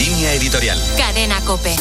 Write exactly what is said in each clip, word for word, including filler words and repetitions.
Línea editorial. Cadena COPE.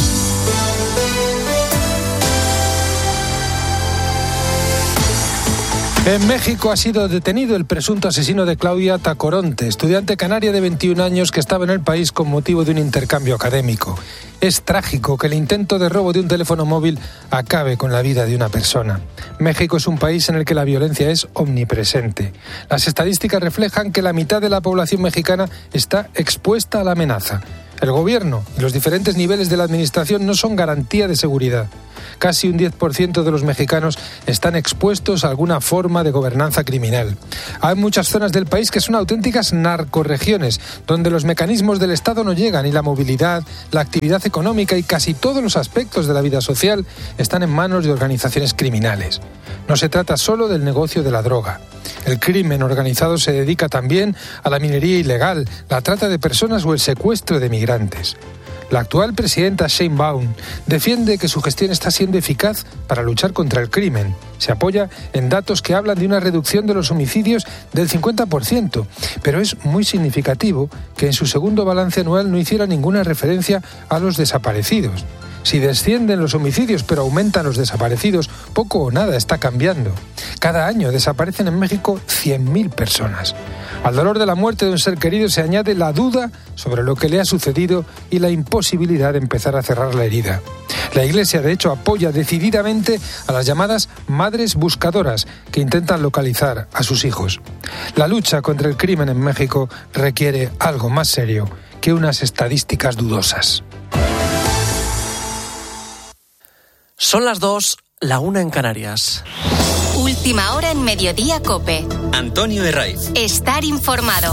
En México ha sido detenido el presunto asesino de Claudia Tacoronte, estudiante canaria de veintiún años que estaba en el país con motivo de un intercambio académico. Es trágico que el intento de robo de un teléfono móvil acabe con la vida de una persona. México es un país en el que la violencia es omnipresente. Las estadísticas reflejan que la mitad de la población mexicana está expuesta a la amenaza. El gobierno y los diferentes niveles de la administración no son garantía de seguridad. Casi un diez por ciento de los mexicanos están expuestos a alguna forma de gobernanza criminal. Hay muchas zonas del país que son auténticas narcorregiones, donde los mecanismos del Estado no llegan y la movilidad, la actividad económica y casi todos los aspectos de la vida social están en manos de organizaciones criminales. No se trata solo del negocio de la droga. El crimen organizado se dedica también a la minería ilegal, la trata de personas o el secuestro de migrantes. La actual presidenta Sheinbaum defiende que su gestión está siendo eficaz para luchar contra el crimen. Se apoya en datos que hablan de una reducción de los homicidios del cincuenta por ciento, pero es muy significativo que en su segundo balance anual no hiciera ninguna referencia a los desaparecidos. Si descienden los homicidios pero aumentan los desaparecidos, poco o nada está cambiando. Cada año desaparecen en México cien mil personas. Al dolor de la muerte de un ser querido se añade la duda sobre lo que le ha sucedido y la imposibilidad de empezar a cerrar la herida. La Iglesia, de hecho, apoya decididamente a las llamadas madres buscadoras que intentan localizar a sus hijos. La lucha contra el crimen en México requiere algo más serio que unas estadísticas dudosas. Son las dos, la una en Canarias. Última hora en Mediodía COPE. Antonio Herraiz. Estar informado.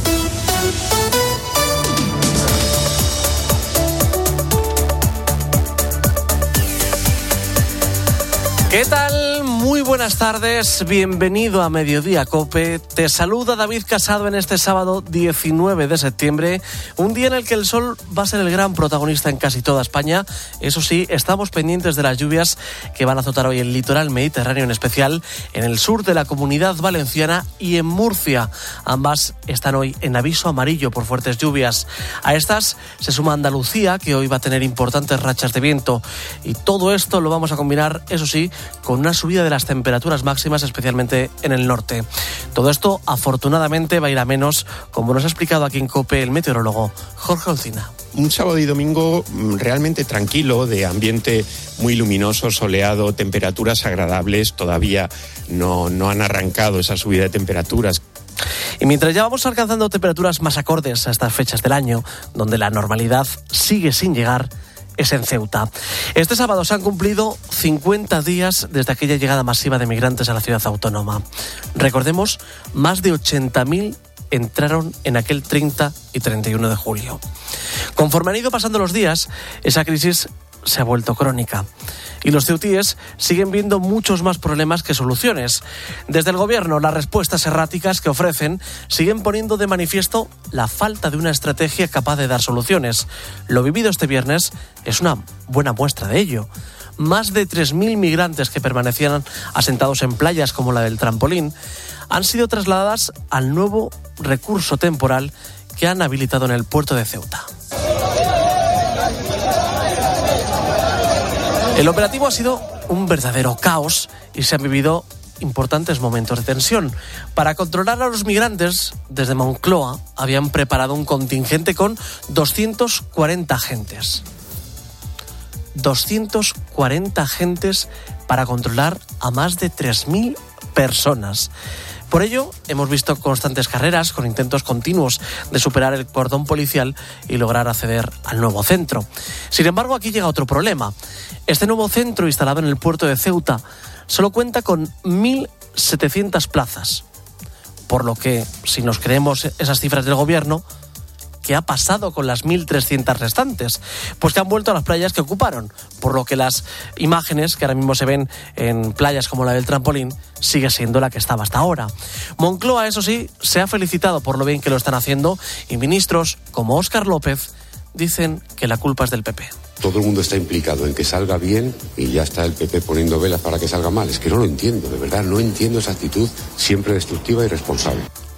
¿Qué tal? Muy buenas tardes, bienvenido a Mediodía COPE. Te saluda David Casado en este sábado diecinueve de septiembre, un día en el que el sol va a ser el gran protagonista en casi toda España. Eso sí, estamos pendientes de las lluvias que van a azotar hoy el litoral mediterráneo, en especial en el sur de la Comunidad Valenciana y en Murcia. Ambas están hoy en aviso amarillo por fuertes lluvias. A estas se suma Andalucía, que hoy va a tener importantes rachas de viento. Y todo esto lo vamos a combinar, eso sí, con una subida de las temperaturas máximas, especialmente en el norte. Todo esto, afortunadamente, va a ir a menos, como nos ha explicado aquí en COPE el meteorólogo Jorge Olcina. Un sábado y domingo realmente tranquilo, de ambiente muy luminoso, soleado, temperaturas agradables. Todavía no, no han arrancado esa subida de temperaturas. Y mientras ya vamos alcanzando temperaturas más acordes a estas fechas del año, donde la normalidad sigue sin llegar, es en Ceuta. Este sábado se han cumplido cincuenta días desde aquella llegada masiva de migrantes a la ciudad autónoma. Recordemos, más de ochenta mil entraron en aquel treinta y treinta y uno de julio. Conforme han ido pasando los días, esa crisis se ha vuelto crónica. Y los ceutíes siguen viendo muchos más problemas que soluciones. Desde el gobierno, las respuestas erráticas que ofrecen siguen poniendo de manifiesto la falta de una estrategia capaz de dar soluciones. Lo vivido este viernes es una buena muestra de ello. Más de tres mil migrantes que permanecían asentados en playas como la del Trampolín han sido trasladadas al nuevo recurso temporal que han habilitado en el puerto de Ceuta. El operativo ha sido un verdadero caos y se han vivido importantes momentos de tensión. Para controlar a los migrantes, desde Moncloa habían preparado un contingente con doscientos cuarenta agentes. doscientos cuarenta agentes para controlar a más de tres mil personas. Por ello, hemos visto constantes carreras con intentos continuos de superar el cordón policial y lograr acceder al nuevo centro. Sin embargo, aquí llega otro problema. Este nuevo centro, instalado en el puerto de Ceuta, solo cuenta con mil setecientas plazas. Por lo que, si nos creemos esas cifras del gobierno, ¿qué ha pasado con las mil trescientas restantes? Pues que han vuelto a las playas que ocuparon, por lo que las imágenes que ahora mismo se ven en playas como la del Trampolín sigue siendo la que estaba hasta ahora. Moncloa, eso sí, se ha felicitado por lo bien que lo están haciendo y ministros como Óscar López dicen que la culpa es del P P. Todo el mundo está implicado en que salga bien y ya está el P P poniendo velas para que salga mal. Es que no lo entiendo, de verdad, no entiendo esa actitud siempre destructiva y irresponsable.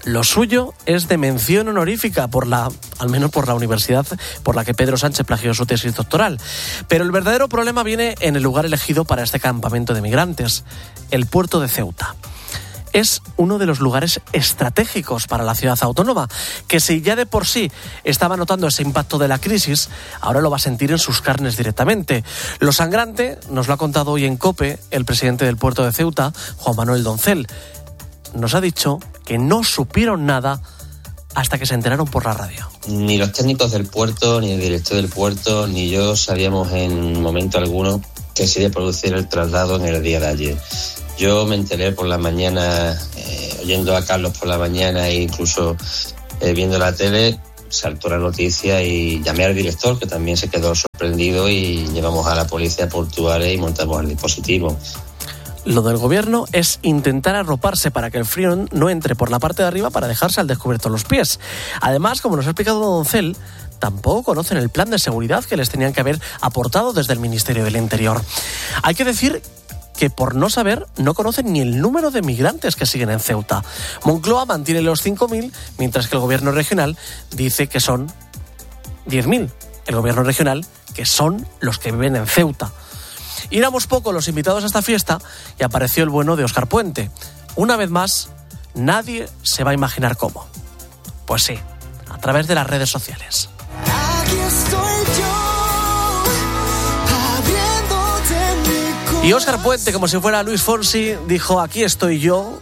Lo suyo es de mención honorífica, por la, al menos por la universidad por la que Pedro Sánchez plagió su tesis doctoral. Pero el verdadero problema viene en el lugar elegido para este campamento de migrantes, el puerto de Ceuta. Es uno de los lugares estratégicos para la ciudad autónoma, que si ya de por sí estaba notando ese impacto de la crisis, ahora lo va a sentir en sus carnes directamente. Lo sangrante nos lo ha contado hoy en COPE el presidente del puerto de Ceuta, Juan Manuel Doncel. Nos ha dicho que no supieron nada hasta que se enteraron por la radio. Ni los técnicos del puerto, ni el director del puerto, ni yo sabíamos en momento alguno que se iba a producir el traslado en el día de ayer. Yo me enteré por la mañana, eh, oyendo a Carlos por la mañana e incluso eh, viendo la tele, saltó la noticia y llamé al director, que también se quedó sorprendido, y llevamos a la policía portuaria y montamos el dispositivo. Lo del gobierno es intentar arroparse para que el frío no entre por la parte de arriba para dejarse al descubierto los pies. Además, como nos ha explicado Doncel, tampoco conocen el plan de seguridad que les tenían que haber aportado desde el Ministerio del Interior. Hay que decir que por no saber no conocen ni el número de migrantes que siguen en Ceuta. Moncloa mantiene los cinco mil, mientras que el gobierno regional dice que son diez mil. El gobierno regional, que son los que viven en Ceuta. Y éramos pocos los invitados a esta fiesta y apareció el bueno de Óscar Puente. Una vez más, nadie se va a imaginar cómo. Pues sí, a través de las redes sociales. Aquí estoy yo, abriéndote mi... Y Óscar Puente, como si fuera Luis Fonsi, dijo: aquí estoy yo.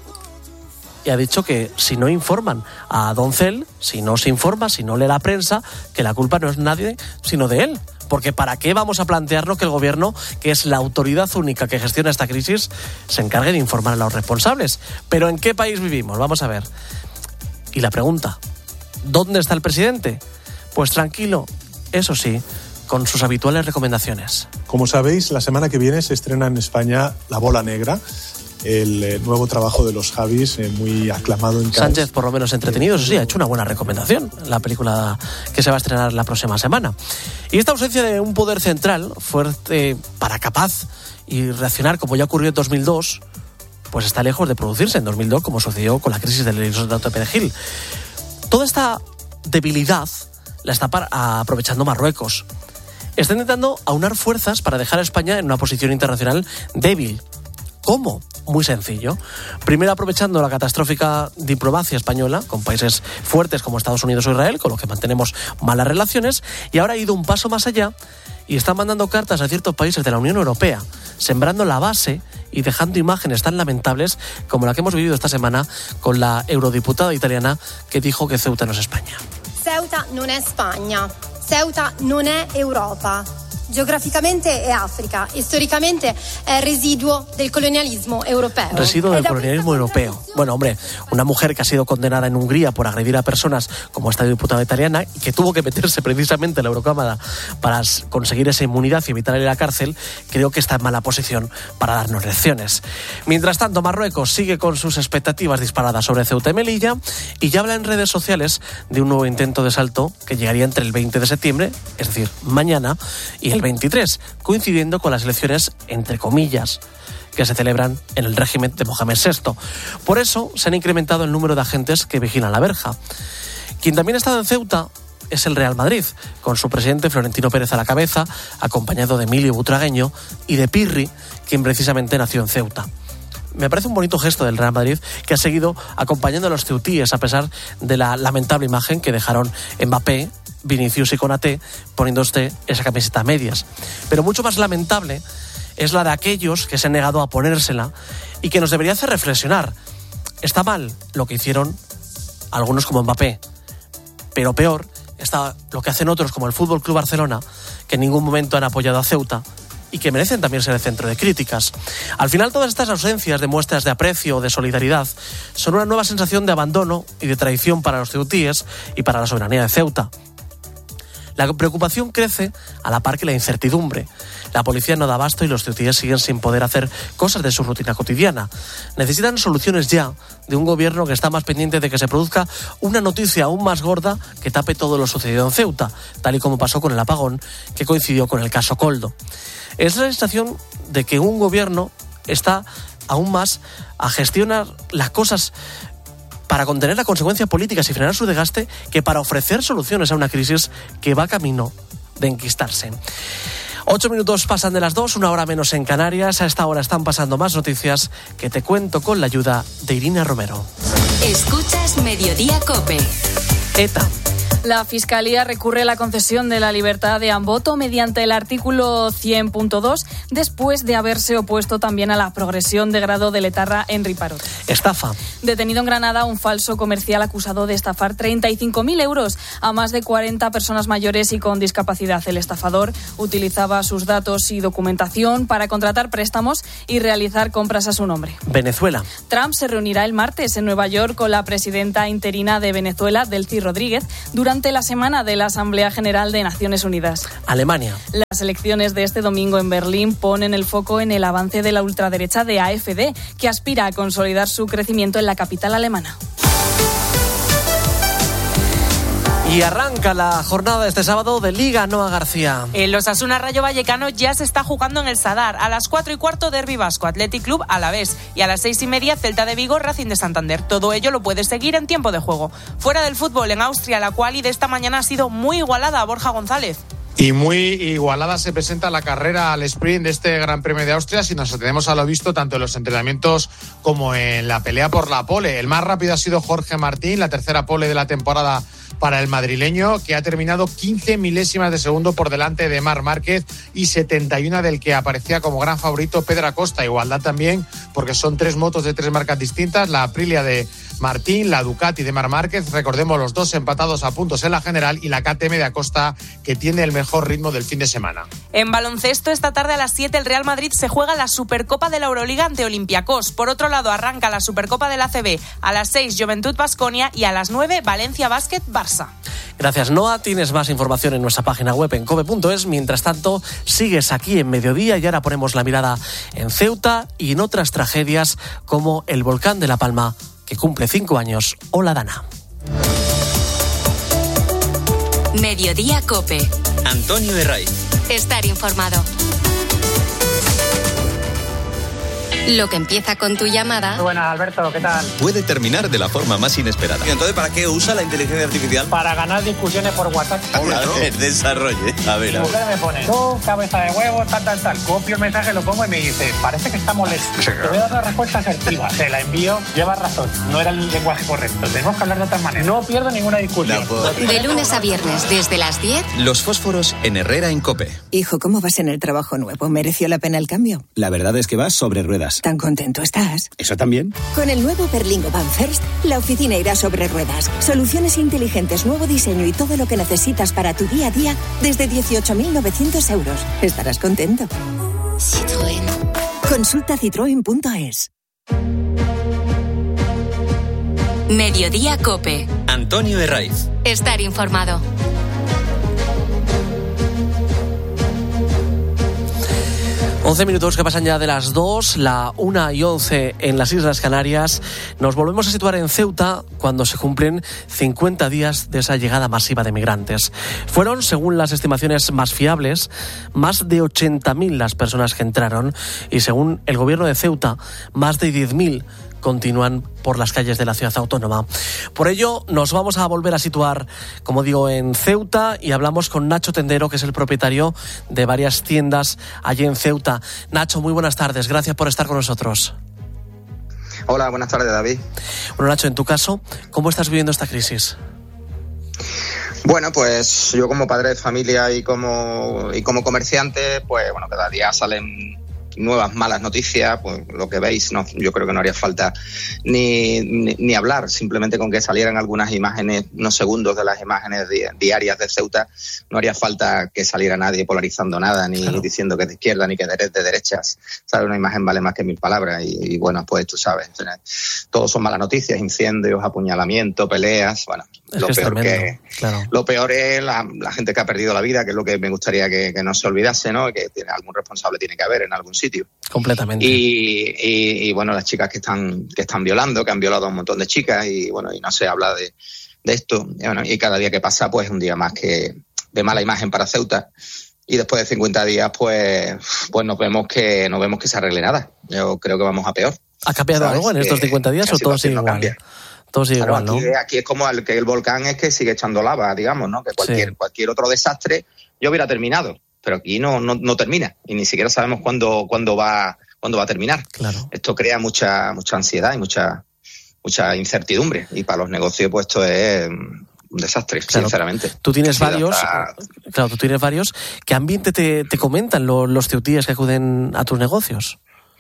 Y ha dicho que si no informan a Doncel, si no se informa, si no lee la prensa, que la culpa no es nadie sino de él. Porque ¿para qué vamos a plantearnos que el gobierno, que es la autoridad única que gestiona esta crisis, se encargue de informar a los responsables? ¿Pero en qué país vivimos? Vamos a ver. Y la pregunta, ¿dónde está el presidente? Pues tranquilo, eso sí, con sus habituales recomendaciones. Como sabéis, la semana que viene se estrena en España La Bola Negra, el eh, nuevo trabajo de los Javis, eh, muy aclamado en Cannes. Sánchez, por lo menos entretenido, eso sí, ha hecho una buena recomendación, la película que se va a estrenar la próxima semana. Y esta ausencia de un poder central fuerte para capaz y reaccionar como ya ocurrió en dos mil dos, pues está lejos de producirse en dos mil dos, como sucedió con la crisis del isótopo de Perejil. Toda esta debilidad la está par- aprovechando Marruecos. Está intentando aunar fuerzas para dejar a España en una posición internacional débil. ¿Cómo? Muy sencillo. Primero, aprovechando la catastrófica diplomacia española con países fuertes como Estados Unidos o Israel, con los que mantenemos malas relaciones, y ahora ha ido un paso más allá y está mandando cartas a ciertos países de la Unión Europea, sembrando la base y dejando imágenes tan lamentables como la que hemos vivido esta semana con la eurodiputada italiana que dijo que Ceuta no es España. Ceuta non è Spagna, Ceuta non è Europa. Geograficamente è África, históricamente è residuo del colonialismo europeo. Residuo del colonialismo europeo. Bueno, hombre, una mujer que ha sido condenada en Hungría por agredir a personas como esta diputada italiana y que tuvo que meterse precisamente en la Eurocámara para conseguir esa inmunidad y evitar ir a la cárcel, creo que está en mala posición para darnos lecciones. Mientras tanto, Marruecos sigue con sus expectativas disparadas sobre Ceuta y Melilla y ya habla en redes sociales de un nuevo intento de asalto que llegaría entre el veinte de septiembre, es decir, mañana, y el veintitrés, coincidiendo con las elecciones, entre comillas, que se celebran en el régimen de Mohamed sexto. Por eso se han incrementado el número de agentes que vigilan la verja. Quien también ha estado en Ceuta es el Real Madrid, con su presidente Florentino Pérez a la cabeza, acompañado de Emilio Butragueño y de Pirri, quien precisamente nació en Ceuta. Me parece un bonito gesto del Real Madrid, que ha seguido acompañando a los ceutíes a pesar de la lamentable imagen que dejaron Mbappé, Vinicius y Konaté poniéndose esa camiseta a medias. Pero mucho más lamentable es la de aquellos que se han negado a ponérsela y que nos debería hacer reflexionar. Está mal lo que hicieron algunos como Mbappé, pero peor está lo que hacen otros como el Fútbol Club Barcelona, que en ningún momento han apoyado a Ceuta y que merecen también ser el centro de críticas. Al final, todas estas ausencias de muestras de aprecio o de solidaridad son una nueva sensación de abandono y de traición para los ceutíes y para la soberanía de Ceuta. La preocupación crece a la par que la incertidumbre. La policía no da abasto y los ceutíes siguen sin poder hacer cosas de su rutina cotidiana. Necesitan soluciones ya de un gobierno que está más pendiente de que se produzca una noticia aún más gorda que tape todo lo sucedido en Ceuta, tal y como pasó con el apagón que coincidió con el caso Koldo. Es la sensación de que un gobierno está aún más a gestionar las cosas para contener las consecuencias políticas y frenar su desgaste que para ofrecer soluciones a una crisis que va camino de enquistarse. Ocho minutos pasan de las dos, una hora menos en Canarias. A esta hora están pasando más noticias que te cuento con la ayuda de Irina Romero. Escuchas Mediodía COPE. ETA. La Fiscalía recurre a la concesión de la libertad de Amboto mediante el artículo cien punto dos, después de haberse opuesto también a la progresión de grado del etarra Henry Parot. Estafa. Detenido en Granada un falso comercial acusado de estafar treinta y cinco mil euros a más de cuarenta personas mayores y con discapacidad. El estafador utilizaba sus datos y documentación para contratar préstamos y realizar compras a su nombre. Venezuela. Trump se reunirá el martes en Nueva York con la presidenta interina de Venezuela, Delcy Rodríguez, durante la semana de la Asamblea General de Naciones Unidas. Alemania. Las elecciones de este domingo en Berlín ponen el foco en el avance de la ultraderecha de A F D, que aspira a consolidar su crecimiento en la capital alemana. Y arranca la jornada de este sábado de Liga, Noa García. El Osasuna Rayo Vallecano ya se está jugando en el Sadar. A las cuatro y cuarto, Derbi Vasco, Athletic Club Alavés. Y a las seis y media, Celta de Vigo, Racing de Santander. Todo ello lo puedes seguir en tiempo de juego. Fuera del fútbol, en Austria, la quali de esta mañana ha sido muy igualada. Borja González. Y muy igualada se presenta la carrera al sprint de este Gran Premio de Austria si nos atenemos a lo visto tanto en los entrenamientos como en la pelea por la pole. El más rápido ha sido Jorge Martín, la tercera pole de la temporada para el madrileño, que ha terminado quince milésimas de segundo por delante de Marc Márquez y setenta y uno del que aparecía como gran favorito Pedro Acosta. Igualdad también porque son tres motos de tres marcas distintas, la Aprilia de Martín, la Ducati de Marc Márquez, recordemos los dos empatados a puntos en la general, y la K T M de Acosta, que tiene el mejor ritmo del fin de semana. En baloncesto, esta tarde a las siete el Real Madrid se juega la Supercopa de la Euroliga ante Olympiacos. Por otro lado, arranca la Supercopa de la A C B a las seis Juventud Baskonia y a las nueve Valencia Basket Barça. Gracias, Noa. Tienes más información en nuestra página web en cope punto es. Mientras tanto, sigues aquí en Mediodía y ahora ponemos la mirada en Ceuta y en otras tragedias como el volcán de La Palma, que cumple cinco años, o la Dana. Mediodía COPE. Antonio Herraiz. Estar informado. Lo que empieza con tu llamada. Muy buenas, Alberto, ¿qué tal? Puede terminar de la forma más inesperada. ¿Y entonces para qué usa la inteligencia artificial? Para ganar discusiones por WhatsApp. Claro, el desarrollo. A ver, Mi a ver. mujer me pone, tú, cabeza de huevo, tal, tal, tal. Copio el mensaje, lo pongo y me dice, parece que está molesto. Te voy a dar una respuesta asertiva. Se la envío, lleva razón. No era el lenguaje correcto. Tenemos que hablar de otra manera. No pierdo ninguna discusión. De lunes a viernes, desde las diez. Los fósforos en Herrera en COPE. Hijo, ¿cómo vas en el trabajo nuevo? ¿Mereció la pena el cambio? La verdad es que vas sobre ruedas. ¿Tan contento estás? ¿Eso también? Con el nuevo Berlingo Van First, la oficina irá sobre ruedas. Soluciones inteligentes, nuevo diseño y todo lo que necesitas para tu día a día desde dieciocho mil novecientos euros. Estarás contento. Citroën. Consulta citroen punto es. Mediodía COPE. Antonio Herraiz. Estar informado. once minutos que pasan ya de las dos, la una y once en las Islas Canarias. Nos volvemos a situar en Ceuta cuando se cumplen cincuenta días de esa llegada masiva de migrantes. Fueron, según las estimaciones más fiables, más de ochenta mil las personas que entraron y, según el gobierno de Ceuta, más de diez mil continúan por las calles de la ciudad autónoma. Por ello, nos vamos a volver a situar, como digo, en Ceuta y hablamos con Nacho Tendero, que es el propietario de varias tiendas allí en Ceuta. Nacho, muy buenas tardes. Gracias por estar con nosotros. Hola, buenas tardes, David. Bueno, Nacho, en tu caso, ¿cómo estás viviendo esta crisis? Bueno, pues yo como padre de familia y como, y como comerciante, pues bueno, cada día salen nuevas malas noticias, pues lo que veis, no, yo creo que no haría falta ni, ni, ni hablar, simplemente con que salieran algunas imágenes, unos segundos de las imágenes di, diarias de Ceuta, no haría falta que saliera nadie polarizando nada, ni claro. diciendo que es de izquierda, ni que es de derechas, ¿sabes? Una imagen vale más que mil palabras y, y bueno, pues tú sabes, todos son malas noticias, incendios, apuñalamientos, peleas, bueno, es lo, que peor que, claro. lo peor es la, la gente que ha perdido la vida, que es lo que me gustaría que, que no se olvidase, ¿no? Que tiene, algún responsable tiene que haber en algún sitio. Completamente. Y, y, y bueno, las chicas que están que están violando, que han violado a un montón de chicas y bueno, y no se habla de, de esto. Y, bueno, y cada día que pasa, pues un día más que de mala imagen para Ceuta. Y después de cincuenta días, pues, pues nos vemos que no vemos que se arregle nada. Yo creo que vamos a peor. ¿Ha cambiado ¿sabes? algo en estos cincuenta días o todo sigue igual? Cambia. todo sigue claro, igual, ¿no? Aquí, aquí es como el, que el volcán es que sigue echando lava, digamos, ¿no? Que cualquier, Sí. cualquier otro desastre ya hubiera terminado, pero aquí no, no, no termina y ni siquiera sabemos cuándo, cuándo va, cuándo va a terminar. Claro. Esto crea mucha, mucha ansiedad y mucha, mucha incertidumbre y para los negocios pues esto es un desastre, Claro. sinceramente. Tú tienes Sí, varios, hasta- claro, tú tienes varios. ¿Qué ambiente te, te comentan los, los ceutíes que acuden a tus negocios?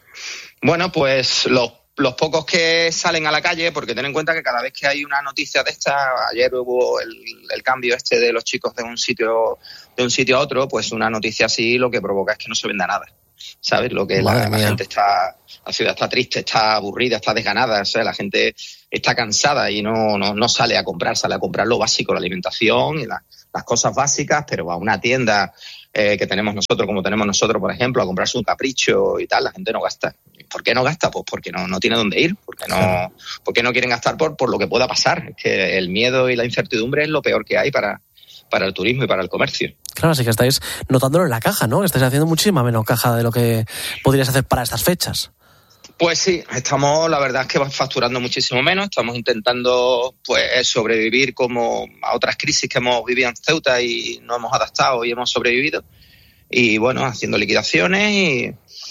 Bueno, pues los, los pocos que salen a la calle, porque ten en cuenta que cada vez que hay una noticia de esta, ayer hubo el, el cambio este de los chicos de un sitio de un sitio a otro, pues una noticia así lo que provoca es que no se venda nada. ¿Sabes? Lo que la, la gente está, la ciudad está triste, está aburrida, está desganada, o sea, la gente está cansada y no, no, no sale a comprar, sale a comprar lo básico, la alimentación y la, las cosas básicas, pero a una tienda eh, que tenemos nosotros, como tenemos nosotros, por ejemplo, a comprarse un capricho y tal, la gente no gasta. ¿Por qué no gasta? Pues porque no, no tiene dónde ir, porque no, porque no quieren gastar por, por lo que pueda pasar. Es que el miedo y la incertidumbre es lo peor que hay para, para el turismo y para el comercio. Claro, así que estáis notándolo en la caja, ¿no? Estáis haciendo muchísima menos caja de lo que podrías hacer para estas fechas. Pues sí, estamos, la verdad es que facturando muchísimo menos, estamos intentando pues sobrevivir como a otras crisis que hemos vivido en Ceuta y no hemos adaptado y hemos sobrevivido. Y bueno, haciendo liquidaciones y,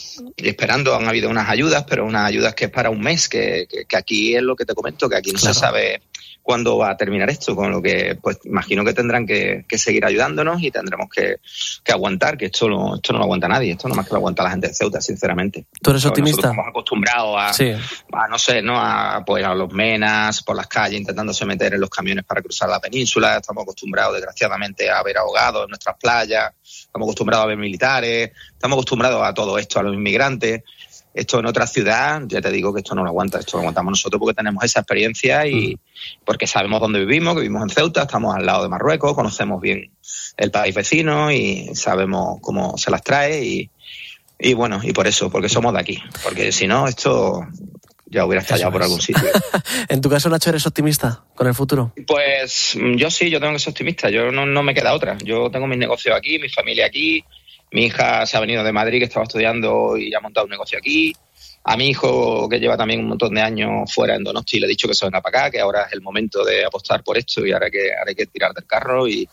y esperando, han habido unas ayudas, pero unas ayudas que es para un mes, que, que, que aquí es lo que te comento, que aquí no Claro. se sabe cuándo va a terminar esto, con lo que pues imagino que tendrán que, que seguir ayudándonos y tendremos que, que aguantar, que esto no, esto no lo aguanta nadie, esto no más que lo aguanta la gente de Ceuta, sinceramente. ¿Tú eres Nosotros optimista? Estamos acostumbrados a, Sí. a, no sé, ¿no? A, pues, a los menas por las calles intentándose meter en los camiones para cruzar la península, estamos acostumbrados desgraciadamente a ver ahogados en nuestras playas, estamos acostumbrados a ver militares, estamos acostumbrados a todo esto, a los inmigrantes. Esto en otra ciudad, ya te digo que esto no lo aguanta, esto lo aguantamos nosotros porque tenemos esa experiencia y porque sabemos dónde vivimos, que vivimos en Ceuta, estamos al lado de Marruecos, conocemos bien el país vecino y sabemos cómo se las trae y, y bueno, y por eso, porque somos de aquí, porque si no, esto ya hubiera estallado por algún sitio. En tu caso, Nacho, ¿eres optimista con el futuro? Pues yo sí, yo tengo que ser optimista, yo no, no me queda otra, yo tengo mis negocios aquí, mi familia aquí. Mi hija se ha venido de Madrid, que estaba estudiando y ha montado un negocio aquí. A mi hijo, que lleva también un montón de años fuera en Donosti, le he dicho que se venga para acá, que ahora es el momento de apostar por esto y ahora hay que, ahora hay que tirar del carro y,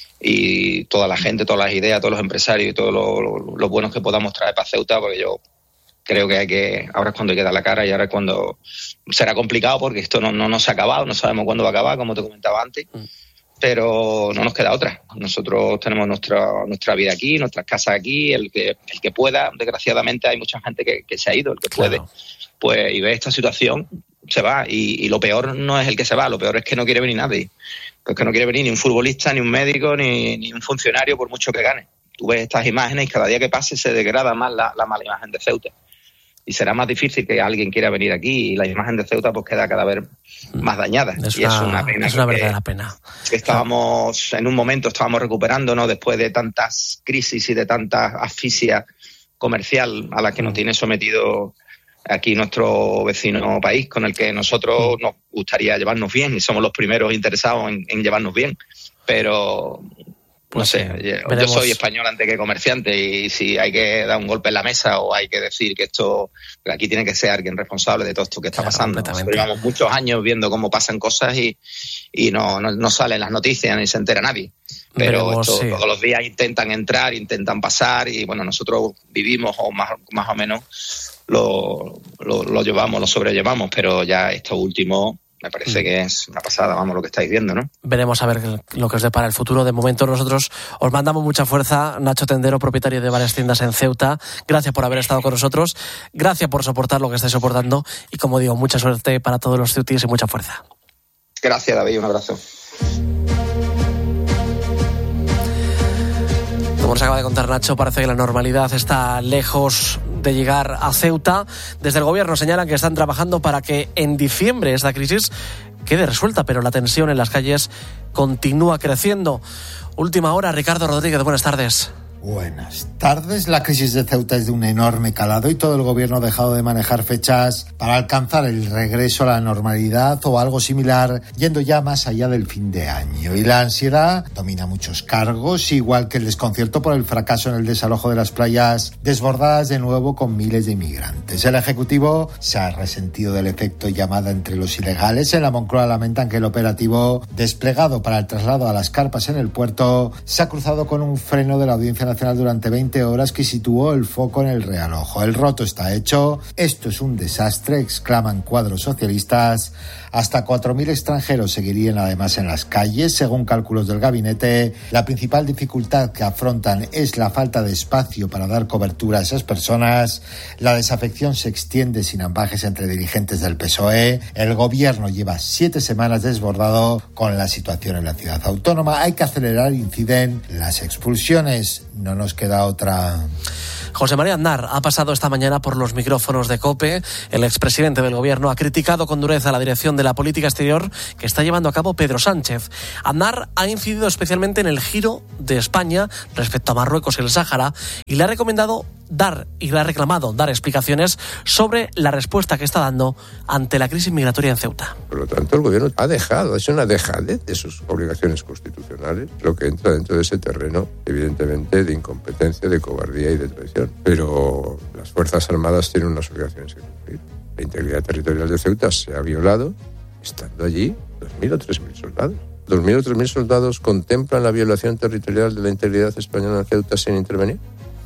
y toda la gente, todas las ideas, todos los empresarios y todos los lo, lo buenos que podamos traer para Ceuta, porque yo creo que hay que, ahora es cuando hay que dar la cara y ahora es cuando será complicado porque esto no, no, no se ha acabado, no sabemos cuándo va a acabar, como te comentaba antes. Pero no nos queda otra. Nosotros tenemos nuestra nuestra vida aquí, nuestras casas aquí, el que el que pueda, desgraciadamente hay mucha gente que, que se ha ido, el que puede, pues y ve esta situación, se va. Y, y lo peor no es el que se va, lo peor es que no quiere venir nadie. Pues que no quiere venir ni un futbolista, ni un médico, ni, ni un funcionario, por mucho que gane. Tú ves estas imágenes y cada día que pase se degrada más la, la mala imagen de Ceuta. Y será más difícil que alguien quiera venir aquí y la imagen de Ceuta pues queda cada vez más dañada. Es y una, es una pena. es una porque- verdadera pena. que estábamos en un momento estábamos recuperándonos después de tantas crisis y de tanta asfixia comercial a la que nos tiene sometido aquí nuestro vecino país, con el que nosotros nos gustaría llevarnos bien y somos los primeros interesados en, en llevarnos bien, pero no Pues sé, sí, yo- yo veremos. soy español antes que comerciante y si hay que dar un golpe en la mesa o hay que decir que esto, que aquí tiene que ser alguien responsable de todo esto que está pasando. Nosotros llevamos muchos años viendo cómo pasan cosas y, y no, no, no salen las noticias ni se entera nadie. Pero Veremos, esto, sí. todos los días intentan entrar, intentan pasar y bueno, nosotros vivimos o más, más o menos lo, lo, lo llevamos, lo sobrellevamos, pero ya esto último me parece Mm. que es una pasada, vamos, lo que estáis viendo, ¿no? Veremos a ver lo que os depara el futuro. De momento nosotros os mandamos mucha fuerza. Nacho Tendero, propietario de varias tiendas en Ceuta, gracias por haber estado con nosotros, gracias por soportar lo que estáis soportando y, como digo, mucha suerte para todos los ceutíes y mucha fuerza. Gracias, David, un abrazo. Como nos acaba de contar Nacho, parece que la normalidad está lejos de llegar a Ceuta. Desde el gobierno señalan que están trabajando para que en diciembre esta crisis quede resuelta, pero la tensión en las calles continúa creciendo. Última hora, Ricardo Rodríguez, buenas tardes. Buenas tardes. La crisis de Ceuta es de un enorme calado y todo el gobierno ha dejado de manejar fechas para alcanzar el regreso a la normalidad o algo similar, yendo ya más allá del fin de año. Y la ansiedad domina muchos cargos, igual que el desconcierto por el fracaso en el desalojo de las playas desbordadas de nuevo con miles de inmigrantes. El Ejecutivo se ha resentido del efecto llamada entre los ilegales. En la Moncloa lamentan que el operativo desplegado para el traslado a las carpas en el puerto se ha cruzado con un freno de la Audiencia Nacional durante veinte horas que situó el foco en el realojo. El roto está hecho, esto es un desastre, exclaman cuadros socialistas. Hasta cuatro mil extranjeros seguirían además en las calles. Según cálculos del gabinete, la principal dificultad que afrontan es la falta de espacio para dar cobertura a esas personas. La desafección se extiende sin ambajes entre dirigentes del P S O E. El gobierno lleva siete semanas desbordado con la situación en la ciudad autónoma. Hay que acelerar, inciden las expulsiones. No nos queda otra. José María Aznar ha pasado esta mañana por los micrófonos de COPE. El expresidente del gobierno ha criticado con dureza la dirección de la política exterior que está llevando a cabo Pedro Sánchez. Aznar ha incidido especialmente en el giro de España respecto a Marruecos y el Sáhara y le ha recomendado dar y le ha reclamado dar explicaciones sobre la respuesta que está dando ante la crisis migratoria en Ceuta. Por lo tanto, el gobierno ha dejado, es una dejadez de sus obligaciones constitucionales, lo que entra dentro de ese terreno, evidentemente, de incompetencia, de cobardía y de traición. Pero las Fuerzas Armadas tienen unas obligaciones que cumplir. La integridad territorial de Ceuta se ha violado estando allí dos mil o tres mil soldados. dos mil o tres mil soldados contemplan la violación territorial de la integridad española en Ceuta sin intervenir.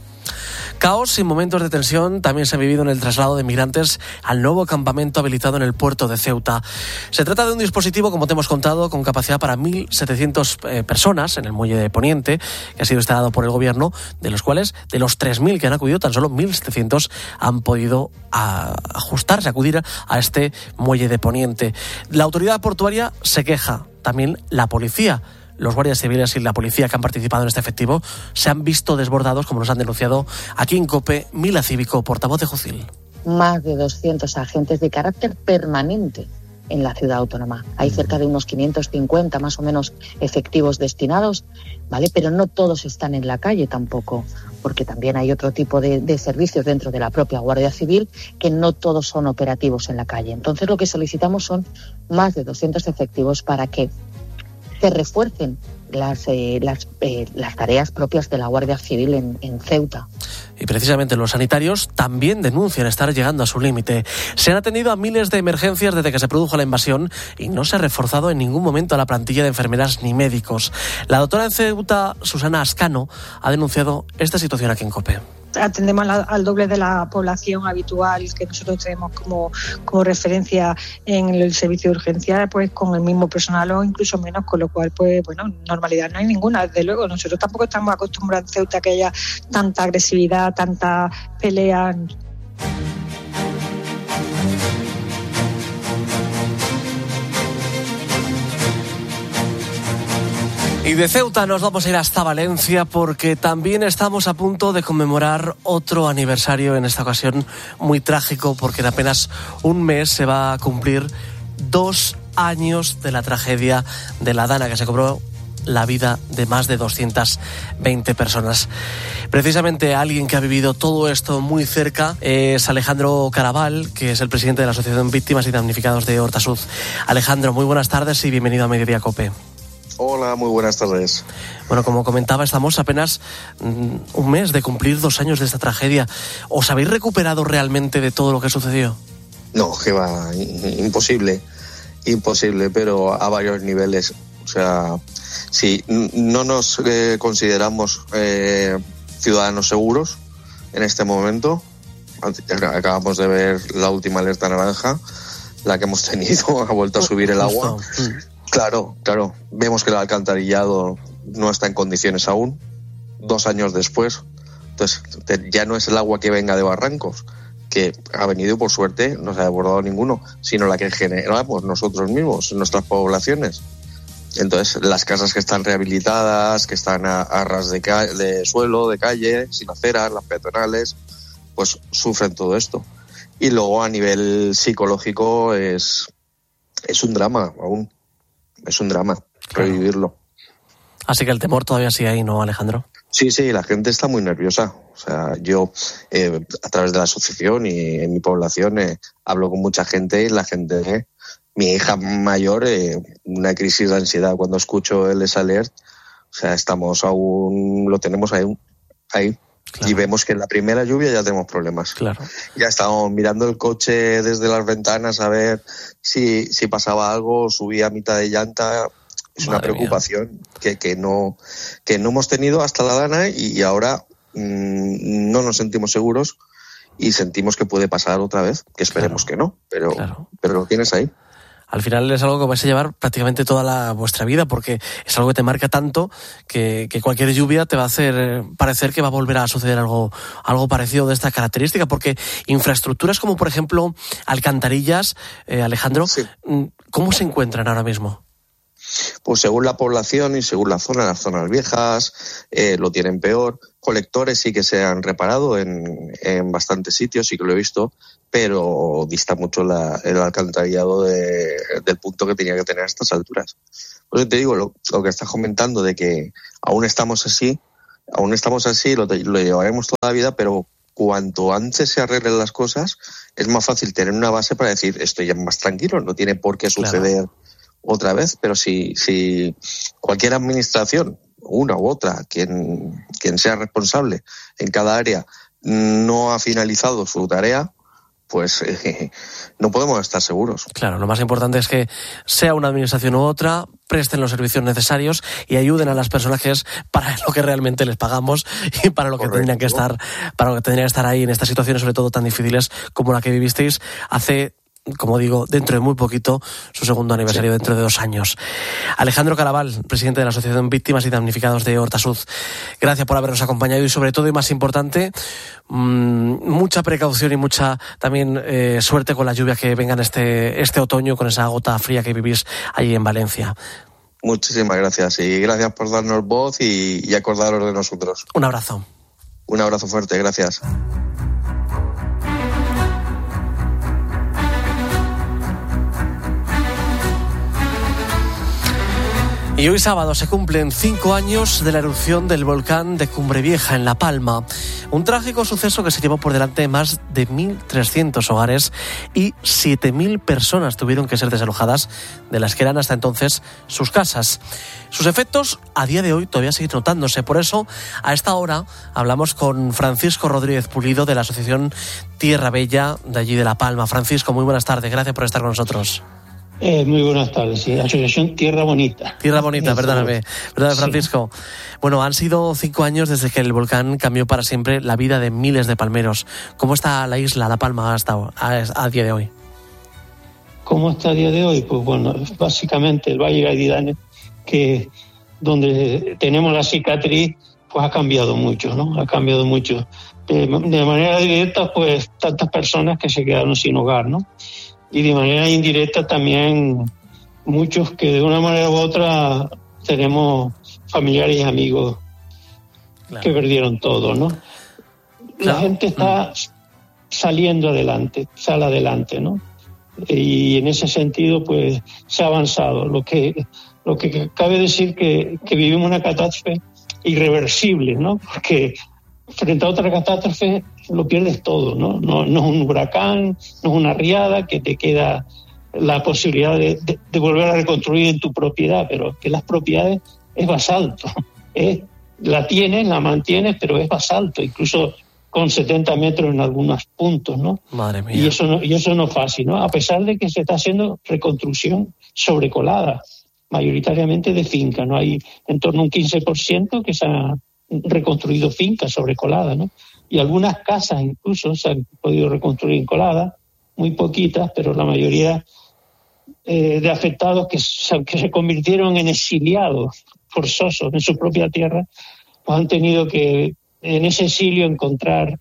Caos y momentos de tensión también se ha vivido en el traslado de migrantes al nuevo campamento habilitado en el puerto de Ceuta. Se trata de un dispositivo, como te hemos contado, con capacidad para mil setecientas eh, personas en el muelle de Poniente, que ha sido instalado por el gobierno, de los cuales, de los tres mil que han acudido, tan solo mil setecientos han podido a, ajustarse, acudir a este muelle de Poniente. La autoridad portuaria se queja, también la policía. Los guardias civiles y la policía que han participado en este efectivo se han visto desbordados, como nos han denunciado aquí en COPE, Mila Cívico, portavoz de Jocil. Más de doscientos agentes de carácter permanente en la ciudad autónoma. Hay cerca de unos quinientos cincuenta más o menos efectivos destinados, ¿vale? Pero no todos están en la calle tampoco, porque también hay otro tipo de, de servicios dentro de la propia Guardia Civil que no todos son operativos en la calle. Entonces lo que solicitamos son más de doscientos efectivos para que se refuercen las, eh, las, eh, las tareas propias de la Guardia Civil en, en Ceuta. Y precisamente los sanitarios también denuncian estar llegando a su límite. Se han atendido a miles de emergencias desde que se produjo la invasión y no se ha reforzado en ningún momento a la plantilla de enfermeras ni médicos. La doctora en Ceuta, Susana Ascano, ha denunciado esta situación aquí en COPE. Atendemos al, al doble de la población habitual que nosotros tenemos como, como referencia en el servicio de urgencia, pues con el mismo personal o incluso menos, con lo cual, pues bueno, normalidad no hay ninguna, desde luego. Nosotros tampoco estamos acostumbrados en Ceuta a que haya tanta agresividad, tanta pelea. Y de Ceuta nos vamos a ir hasta Valencia porque también estamos a punto de conmemorar otro aniversario, en esta ocasión muy trágico, porque en apenas un mes se va a cumplir dos años de la tragedia de la Dana, que se cobró la vida de más de doscientas veinte personas. Precisamente alguien que ha vivido todo esto muy cerca es Alejandro Caraval, que es el presidente de la Asociación Víctimas y Damnificados de Hortasud. Alejandro, muy buenas tardes y bienvenido a Mediodía COPE. Hola, muy buenas tardes. Bueno, como comentaba, estamos apenas mm, un mes de cumplir dos años de esta tragedia. ¿Os habéis recuperado realmente de todo lo que sucedió? No, que va, imposible, imposible, pero a varios niveles. O sea, si no nos eh, consideramos eh, ciudadanos seguros en este momento, acabamos de ver la última alerta naranja, la que hemos tenido, ha vuelto a subir el agua. Claro, claro, vemos que el alcantarillado no está en condiciones aún, dos años después. Entonces, ya no es el agua que venga de barrancos, que ha venido y por suerte no se ha desbordado ninguno, sino la que generamos nosotros mismos en nuestras poblaciones. Entonces, las casas que están rehabilitadas, que están a, a ras de, ca- de suelo, de calle, sin aceras, las peatonales, pues sufren todo esto. Y luego a nivel psicológico es, es un drama aún. Es un drama revivirlo. Así que el temor todavía sigue ahí, ¿no, Alejandro? Sí, sí, la gente está muy nerviosa. O sea, yo eh, a través de la asociación y en mi población eh, hablo con mucha gente y la gente, eh, mi hija mayor, eh, una crisis de ansiedad cuando escucho el S-Alert. O sea, estamos aún, lo tenemos ahí, ahí. Claro. Y vemos que en la primera lluvia ya tenemos problemas. Claro. Ya estamos mirando el coche desde las ventanas a ver si, si pasaba algo, subía a mitad de llanta. Es Madre una preocupación que, que, no, que no hemos tenido hasta la dana y ahora mmm, no nos sentimos seguros y sentimos que puede pasar otra vez, que esperemos claro. que no, pero, claro. pero lo tienes ahí. Al final es algo que vais a llevar prácticamente toda la, vuestra vida, porque es algo que te marca tanto que, que cualquier lluvia te va a hacer parecer que va a volver a suceder algo, algo parecido de esta característica, porque infraestructuras como, por ejemplo, alcantarillas, eh, Alejandro, sí. ¿cómo se encuentran ahora mismo? Pues según la población y según la zona, las zonas viejas eh, lo tienen peor. Colectores sí que se han reparado en, en bastantes sitios, sí que lo he visto, pero dista mucho la, el alcantarillado de, del punto que tenía que tener a estas alturas. Por eso te digo, lo, lo que estás comentando de que aún estamos así, aún estamos así, lo, lo llevaremos toda la vida, pero cuanto antes se arreglen las cosas, es más fácil tener una base para decir, estoy ya más tranquilo, no tiene por qué suceder claro. otra vez, pero si, si cualquier administración, una u otra, quien, quien sea responsable en cada área, no ha finalizado su tarea, pues eh, no podemos estar seguros. Claro, lo más importante es que sea una administración u otra, presten los servicios necesarios y ayuden a las personas que es para lo que realmente les pagamos y para lo que Correcto. tendrían que estar, para lo que tendrían que estar ahí en estas situaciones, sobre todo tan difíciles como la que vivisteis hace, como digo, dentro de muy poquito, su segundo aniversario, sí. dentro de dos años. Alejandro Caraval, presidente de la Asociación Víctimas y Damnificados de Hortasud, gracias por habernos acompañado y, sobre todo y más importante, mmm, mucha precaución y mucha también eh, suerte con las lluvias que vengan este, este otoño, con esa gota fría que vivís allí en Valencia. Muchísimas gracias y gracias por darnos voz y, y acordaros de nosotros. Un abrazo. Un abrazo fuerte, gracias. Y hoy sábado se cumplen cinco años de la erupción del volcán de Cumbre Vieja en La Palma. Un trágico suceso que se llevó por delante más de mil trescientos hogares y siete mil personas tuvieron que ser desalojadas de las que eran hasta entonces sus casas. Sus efectos a día de hoy todavía siguen notándose. Por eso, a esta hora hablamos con Francisco Rodríguez Pulido de la Asociación Tierra Bella de allí de La Palma. Francisco, muy buenas tardes. Gracias por estar con nosotros. Eh, muy buenas tardes, sí. Asociación Tierra Bonita. Tierra Bonita, perdóname. Perdóname, Francisco. Sí. Bueno, han sido cinco años desde que el volcán cambió para siempre la vida de miles de palmeros. ¿Cómo está la isla, La Palma, hasta a, a día de hoy? ¿Cómo está a día de hoy? Pues bueno, básicamente el Valle Gaididane, que donde tenemos la cicatriz, pues ha cambiado mucho, ¿no? Ha cambiado mucho. De, de manera directa, pues tantas personas que se quedaron sin hogar, ¿no? Y de manera indirecta también muchos que de una manera u otra tenemos familiares y amigos claro. que perdieron todo, ¿no? Claro. La gente está mm. saliendo adelante, sale adelante, ¿no? Y en ese sentido, pues, se ha avanzado. Lo que, lo que cabe decir que, que vivimos una catástrofe irreversible, ¿no? Porque frente a otra catástrofe lo pierdes todo, ¿no? No, no es un huracán, no es una riada que te queda la posibilidad de, de, de volver a reconstruir en tu propiedad, pero que las propiedades es basalto, ¿eh? La tienes, la mantienes, pero es basalto, incluso con setenta metros en algunos puntos, ¿no? Madre mía. Y eso no, y eso no es fácil, ¿no? A pesar de que se está haciendo reconstrucción sobrecolada, mayoritariamente de finca, ¿no? Hay en torno a un quince por ciento que se ha reconstruido fincas sobre colada, ¿no? Y algunas casas incluso se han podido reconstruir en colada, muy poquitas, pero la mayoría eh, de afectados que se, que se convirtieron en exiliados forzosos en su propia tierra, pues han tenido que en ese exilio encontrar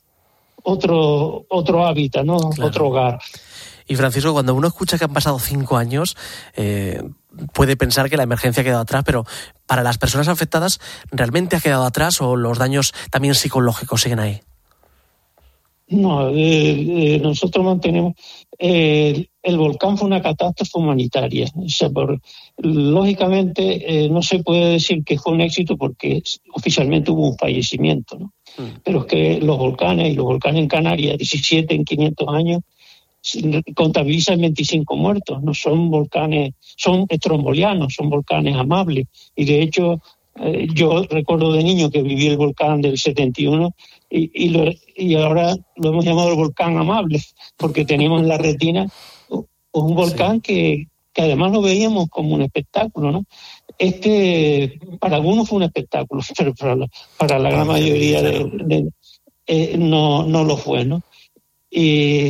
otro otro hábitat, ¿no? Claro. Otro hogar. Y Francisco, cuando uno escucha que han pasado cinco años, eh, puede pensar que la emergencia ha quedado atrás, pero para las personas afectadas, ¿realmente ha quedado atrás o los daños también psicológicos siguen ahí? No, eh, eh, nosotros mantenemos... Eh, el volcán fue una catástrofe humanitaria. O sea, por, lógicamente eh, no se puede decir que fue un éxito porque oficialmente hubo un fallecimiento, ¿no? Mm. Pero es que los volcanes, y los volcanes en Canarias, diecisiete en quinientos años, contabilizan veinticinco muertos. No son volcanes, son estrombolianos, son volcanes amables. Y de hecho, eh, yo recuerdo de niño que viví el volcán del setenta y uno y, y, lo, y ahora lo hemos llamado el volcán amable porque teníamos en la retina un volcán sí. que, que además lo veíamos como un espectáculo, ¿no? Este, para algunos fue un espectáculo, pero para la, para la gran mayoría de, de, eh, no, no lo fue, ¿no? Y,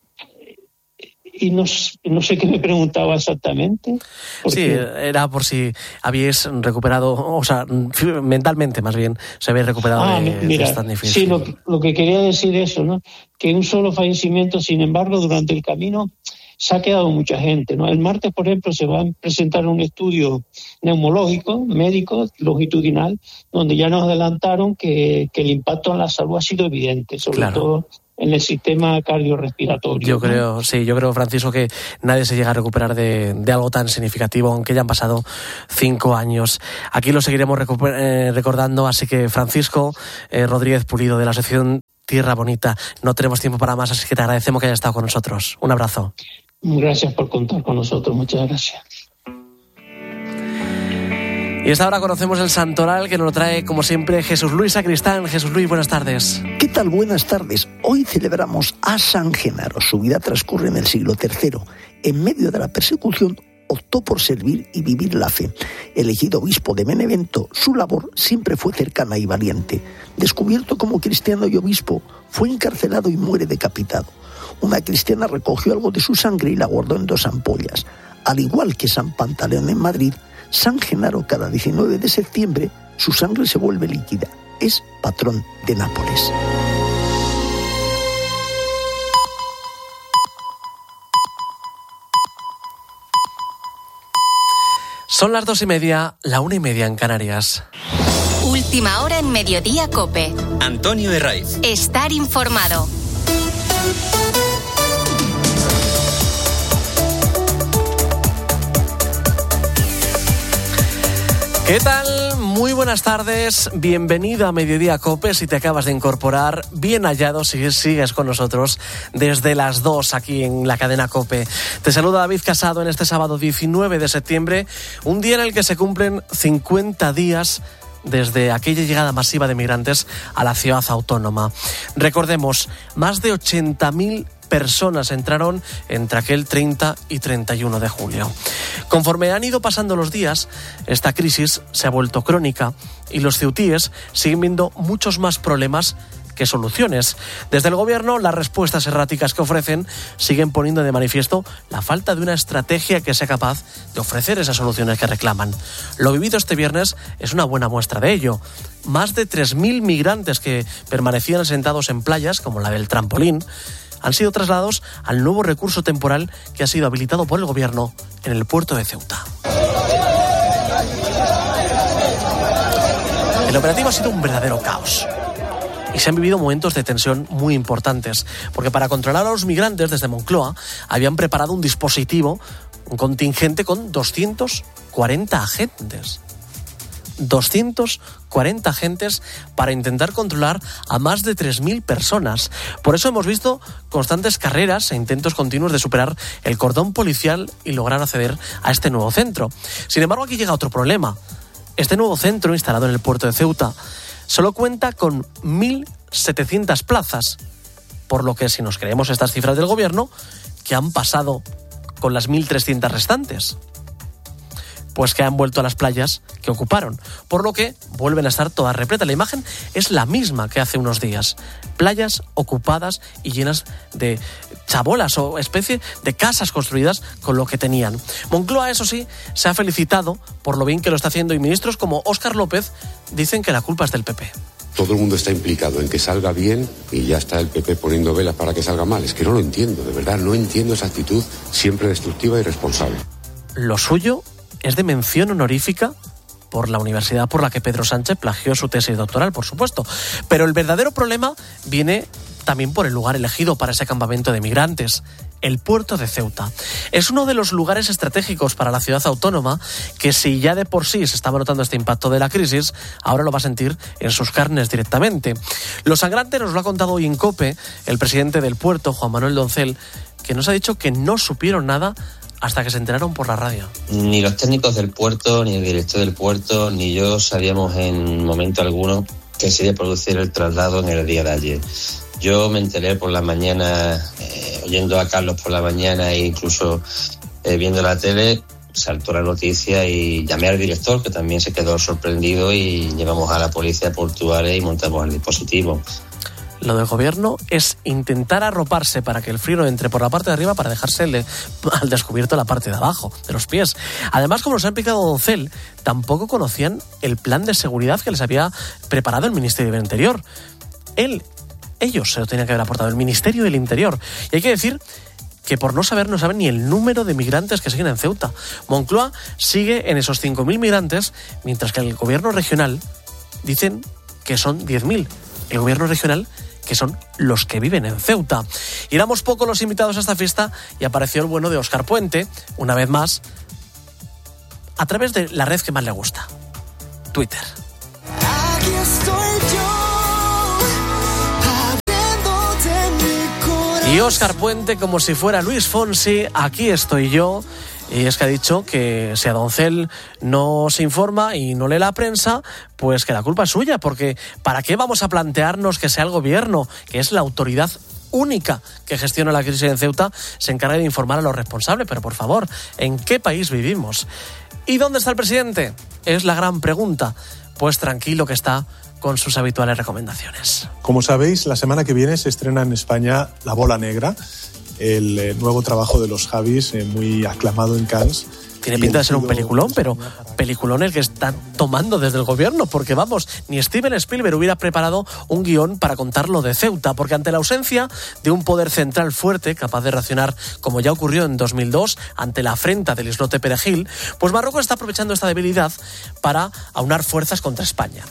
y no, no sé qué me preguntaba exactamente. Sí, era por si habíais recuperado, o sea, mentalmente más bien, se habéis recuperado ah, de, mira, de esta difícil. Sí, lo, lo que quería decir eso, ¿no? Que un solo fallecimiento, sin embargo, durante el camino se ha quedado mucha gente, ¿no? El martes, por ejemplo, se va a presentar un estudio neumológico, médico, longitudinal, donde ya nos adelantaron que, que el impacto en la salud ha sido evidente, sobre claro. todo en el sistema cardiorrespiratorio. Yo ¿no? creo, sí, yo creo, Francisco, que nadie se llega a recuperar de, de algo tan significativo, aunque ya han pasado cinco años. Aquí lo seguiremos recuper- eh, recordando, así que Francisco eh, Rodríguez Pulido, de la Asociación Tierra Bonita, no tenemos tiempo para más, así que te agradecemos que hayas estado con nosotros. Un abrazo. Gracias por contar con nosotros, muchas gracias. Y esta hora conocemos el santoral que nos lo trae, como siempre, Jesús Luis Sacristán. Jesús Luis, buenas tardes. ¿Qué tal? Buenas tardes. Hoy celebramos a San Genaro. Su vida transcurre en el siglo tercero. En medio de la persecución, optó por servir y vivir la fe. Elegido obispo de Benevento, su labor siempre fue cercana y valiente. Descubierto como cristiano y obispo, fue encarcelado y muere decapitado. Una cristiana recogió algo de su sangre y la guardó en dos ampollas. Al igual que San Pantaleón en Madrid, San Genaro cada diecinueve de septiembre su sangre se vuelve líquida. Es patrón de Nápoles. Son las dos y media, la una y media en Canarias. Última hora en Mediodía COPE. Antonio Herraiz. Estar informado. ¿Qué tal? Muy buenas tardes, bienvenido a Mediodía COPE. Si te acabas de incorporar, bien hallado si sigues con nosotros desde las dos aquí en la cadena COPE. Te saluda David Casado en este sábado diecinueve de septiembre, un día en el que se cumplen cincuenta días desde aquella llegada masiva de migrantes a la ciudad autónoma. Recordemos, más de ochenta mil personas entraron entre aquel treinta y treinta y uno de julio. Conforme han ido pasando los días, esta crisis se ha vuelto crónica y los ceutíes siguen viendo muchos más problemas que soluciones. Desde el gobierno, las respuestas erráticas que ofrecen siguen poniendo de manifiesto la falta de una estrategia que sea capaz de ofrecer esas soluciones que reclaman. Lo vivido este viernes es una buena muestra de ello. Más de tres mil migrantes que permanecían sentados en playas, como la del Trampolín, han sido trasladados al nuevo recurso temporal que ha sido habilitado por el gobierno en el puerto de Ceuta. El operativo ha sido un verdadero caos y se han vivido momentos de tensión muy importantes, porque para controlar a los migrantes desde Moncloa habían preparado un dispositivo, un contingente con doscientos cuarenta agentes. doscientos cuarenta agentes para intentar controlar a más de tres mil personas. Por eso hemos visto constantes carreras e intentos continuos de superar el cordón policial y lograr acceder a este nuevo centro. Sin embargo, aquí llega otro problema. Este nuevo centro, instalado en el puerto de Ceuta, solo cuenta con mil setecientas plazas, por lo que, si nos creemos estas cifras del gobierno, ¿qué han pasado con las mil trescientas restantes? Pues que han vuelto a las playas que ocuparon, por lo que vuelven a estar todas repletas. La imagen es la misma que hace unos días. Playas ocupadas y llenas de chabolas o especie de casas construidas con lo que tenían. Moncloa, eso sí, se ha felicitado por lo bien que lo está haciendo y ministros como Óscar López dicen que la culpa es del P P. Todo el mundo está implicado en que salga bien y ya está el P P poniendo velas para que salga mal. Es que no lo entiendo, de verdad, no entiendo esa actitud siempre destructiva y irresponsable. Lo suyo es de mención honorífica por la universidad por la que Pedro Sánchez plagió su tesis doctoral, por supuesto. Pero el verdadero problema viene también por el lugar elegido para ese campamento de migrantes, el puerto de Ceuta. Es uno de los lugares estratégicos para la ciudad autónoma que, si ya de por sí se estaba notando este impacto de la crisis, ahora lo va a sentir en sus carnes directamente. Lo sangrante nos lo ha contado hoy en COPE el presidente del puerto, Juan Manuel Doncel, que nos ha dicho que no supieron nada hasta que se enteraron por la radio. Ni los técnicos del puerto, ni el director del puerto, ni yo sabíamos en momento alguno que se iba a producir el traslado en el día de ayer. Yo me enteré por la mañana, eh, oyendo a Carlos por la mañana e incluso eh, viendo la tele, saltó la noticia y llamé al director, que también se quedó sorprendido, y llevamos a la policía portuaria y montamos el dispositivo. Lo del gobierno es intentar arroparse para que el frío no entre por la parte de arriba para dejarse el, al descubierto la parte de abajo, de los pies. Además, como nos ha explicado Doncel, tampoco conocían el plan de seguridad que les había preparado el Ministerio del Interior. Él, ellos se lo tenían que haber aportado, el Ministerio del Interior. Y hay que decir que por no saber, no saben ni el número de migrantes que siguen en Ceuta. Moncloa sigue en esos cinco mil migrantes, mientras que el gobierno regional dicen que son diez mil. El gobierno regional que son los que viven en Ceuta. Y éramos pocos los invitados a esta fiesta y apareció el bueno de Óscar Puente, una vez más, a través de la red que más le gusta, Twitter. Aquí estoy yo, y Óscar Puente, como si fuera Luis Fonsi, aquí estoy yo. Y es que ha dicho que si a Doncel no se informa y no lee la prensa, pues que la culpa es suya, porque ¿para qué vamos a plantearnos que sea el gobierno, que es la autoridad única que gestiona la crisis en Ceuta, se encargue de informar a los responsables? Pero por favor, ¿en qué país vivimos? ¿Y dónde está el presidente? Es la gran pregunta. Pues tranquilo que está con sus habituales recomendaciones. Como sabéis, la semana que viene se estrena en España La Bola Negra, el eh, nuevo trabajo de los Javis, eh, muy aclamado en Cannes. Tiene pinta de ser un peliculón, pero peliculón el que está tomando desde el gobierno, porque vamos, ni Steven Spielberg hubiera preparado un guión para contar lo de Ceuta, porque ante la ausencia de un poder central fuerte, capaz de reaccionar como ya ocurrió en dos mil dos, ante la afrenta del islote Perejil, pues Marruecos está aprovechando esta debilidad para aunar fuerzas contra España.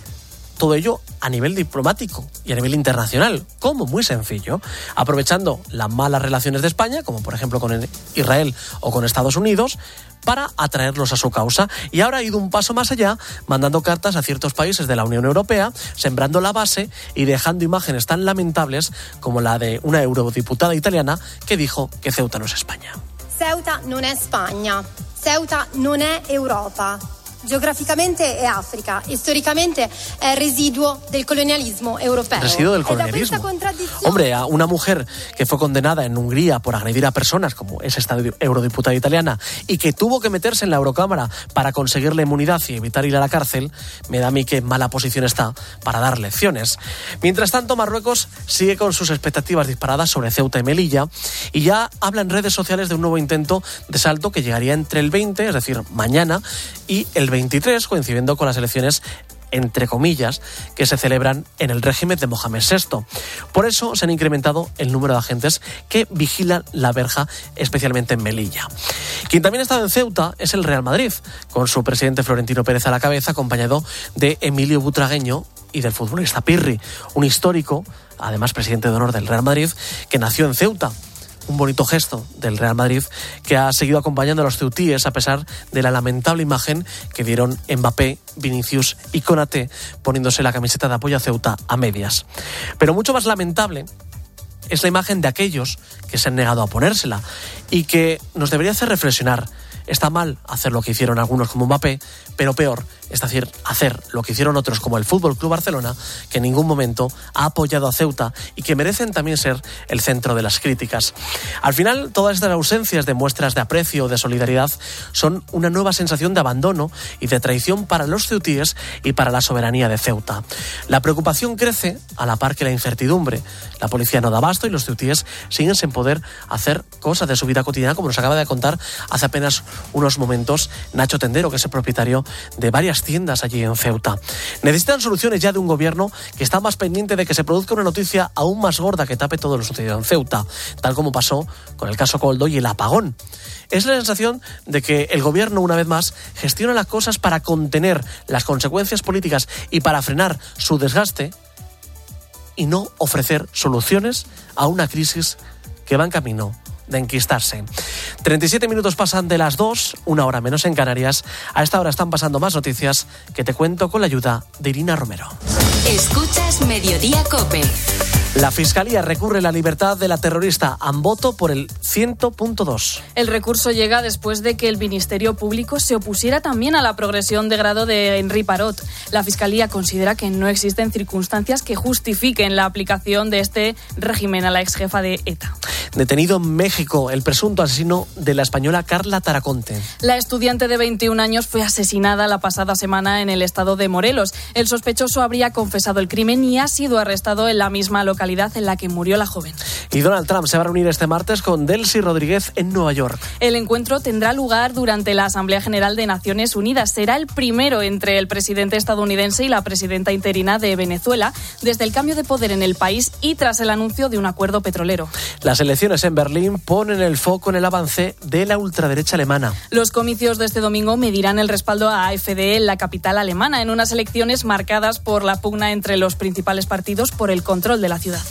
Todo ello a nivel diplomático y a nivel internacional. ¿Cómo? Muy sencillo. Aprovechando las malas relaciones de España, como por ejemplo con Israel o con Estados Unidos, para atraerlos a su causa. Y ahora ha ido un paso más allá, mandando cartas a ciertos países de la Unión Europea, sembrando la base y dejando imágenes tan lamentables como la de una eurodiputada italiana que dijo que Ceuta no es España. Ceuta non è Spagna. Ceuta non è Europa. Geograficamente è Africa e storicamente è residuo del colonialismo europeo. Residuo del colonialismo. Hombre, a una mujer que fue condenada en Hungría por agredir a personas, como es esta eurodiputada italiana, y que tuvo que meterse en la Eurocámara para conseguir la inmunidad y evitar ir a la cárcel, me da a mí que en mala posición está para dar lecciones. Mientras tanto, Marruecos sigue con sus expectativas disparadas sobre Ceuta y Melilla y ya habla en redes sociales de un nuevo intento de salto que llegaría entre el veinte, es decir, mañana, y el veintitrés, coincidiendo con las elecciones, entre comillas, que se celebran en el régimen de Mohamed sexto. Por eso se han incrementado el número de agentes que vigilan la verja, especialmente en Melilla. Quien también ha estado en Ceuta es el Real Madrid, con su presidente Florentino Pérez a la cabeza, acompañado de Emilio Butragueño y del futbolista Pirri, un histórico, además presidente de honor del Real Madrid, que nació en Ceuta. Un bonito gesto del Real Madrid que ha seguido acompañando a los ceutíes a pesar de la lamentable imagen que dieron Mbappé, Vinicius y Konaté poniéndose la camiseta de apoyo a Ceuta a medias. Pero mucho más lamentable es la imagen de aquellos que se han negado a ponérsela y que nos debería hacer reflexionar. Está mal hacer lo que hicieron algunos como Mbappé, pero peor, es decir, hacer lo que hicieron otros como el Fútbol Club Barcelona, que en ningún momento ha apoyado a Ceuta y que merecen también ser el centro de las críticas. Al final, todas estas ausencias de muestras de aprecio o de solidaridad son una nueva sensación de abandono y de traición para los ceutíes y para la soberanía de Ceuta. La preocupación crece a la par que la incertidumbre. La policía no da abasto y los ceutíes siguen sin poder hacer cosas de su vida cotidiana, como nos acaba de contar hace apenas unos momentos Nacho Tendero, que es el propietario de varias tiendas allí en Ceuta. Necesitan soluciones ya de un gobierno que está más pendiente de que se produzca una noticia aún más gorda que tape todo lo sucedido en Ceuta, tal como pasó con el caso Koldo y el apagón. Es la sensación de que el gobierno, una vez más, gestiona las cosas para contener las consecuencias políticas y para frenar su desgaste, y no ofrecer soluciones a una crisis que va en camino de enquistarse. treinta y siete minutos pasan de las dos, una hora menos en Canarias. A esta hora están pasando más noticias que te cuento con la ayuda de Irina Romero. Escuchas Mediodía COPE. La Fiscalía recurre la libertad de la terrorista Amboto por el cien punto dos. El recurso llega después de que el Ministerio Público se opusiera también a la progresión de grado de Henri Parot. La Fiscalía considera que no existen circunstancias que justifiquen la aplicación de este régimen a la exjefa de ETA. Detenido en México el presunto asesino de la española Carla Taraconte. La estudiante de veintiún años fue asesinada la pasada semana en el estado de Morelos. El sospechoso habría confesado el crimen y ha sido arrestado en la misma localidad en la que murió la joven. Y Donald Trump se va a reunir este martes con Delcy Rodríguez en Nueva York. El encuentro tendrá lugar durante la Asamblea General de Naciones Unidas. Será el primero entre el presidente estadounidense y la presidenta interina de Venezuela desde el cambio de poder en el país y tras el anuncio de un acuerdo petrolero. Las elecciones en Berlín ponen el foco en el avance de la ultraderecha alemana. Los comicios de este domingo medirán el respaldo a AfD en la capital alemana, en unas elecciones marcadas por la pugna entre los principales partidos por el control de la ciudad.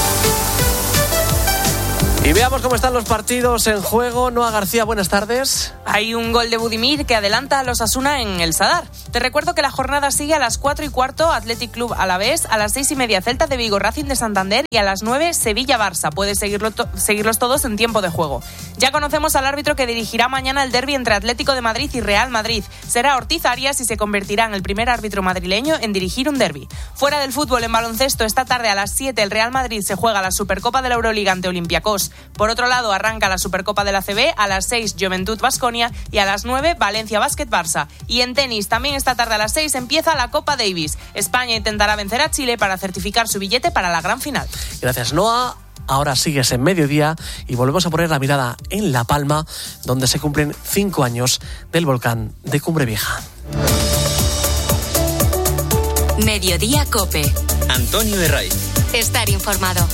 Y veamos cómo están los partidos en juego. Noa García, buenas tardes. Hay un gol de Budimir que adelanta a los Osasuna en el Sadar. Te recuerdo que la jornada sigue a las cuatro y cuarto Athletic Club Alavés, a las seis y media Celta de Vigo Racing de Santander y a las nueve Sevilla Barça. Puedes seguirlo to- seguirlos todos en tiempo de juego. Ya conocemos al árbitro que dirigirá mañana el derbi entre Atlético de Madrid y Real Madrid. Será Ortiz Arias y se convertirá en el primer árbitro madrileño en dirigir un derbi. Fuera del fútbol, en baloncesto, esta tarde a las siete el Real Madrid se juega la Supercopa de la Euroliga ante Olympiacos. Por otro lado, arranca la Supercopa de la A C B, a las seis Juventud Baskonia y a las nueve Valencia Basket Barça. Y en tenis, también esta tarde a las seis empieza la Copa Davis. España intentará vencer a Chile para certificar su billete para la gran final. Gracias, Noa. Ahora sigues en Mediodía y volvemos a poner la mirada en La Palma, donde se cumplen cinco años del volcán de Cumbre Vieja. Mediodía COPE. Antonio Herraiz. Estar informado.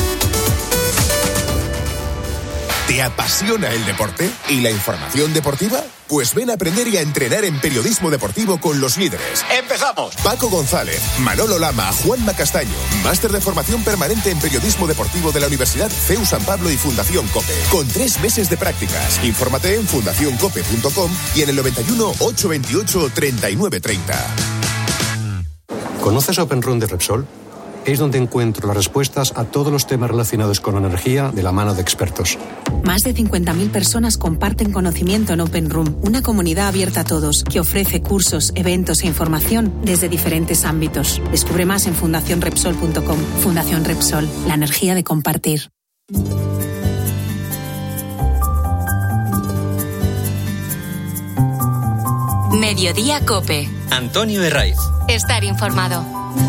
¿Te apasiona el deporte y la información deportiva? Pues ven a aprender y a entrenar en periodismo deportivo con los líderes. ¡Empezamos! Paco González, Manolo Lama, Juanma Castaño. Máster de formación permanente en periodismo deportivo de la Universidad C E U San Pablo y Fundación COPE. Con tres meses de prácticas. Infórmate en fundación cope punto com y en el noventa y uno, ochocientos veintiocho, treinta y nueve treinta. ¿Conoces OpenRun de Repsol? Es donde encuentro las respuestas a todos los temas relacionados con la energía de la mano de expertos. Más de cincuenta mil personas comparten conocimiento en Open Room, una comunidad abierta a todos que ofrece cursos, eventos e información desde diferentes ámbitos. Descubre más en fundación repsol punto com. Fundación Repsol, la energía de compartir. Mediodía COPE. Antonio Herraiz. Estar informado.